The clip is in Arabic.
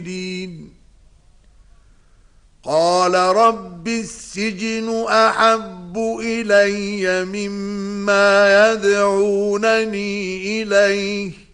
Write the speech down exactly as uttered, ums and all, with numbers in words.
قال رب السجن أحب إلي مما يدعونني إليه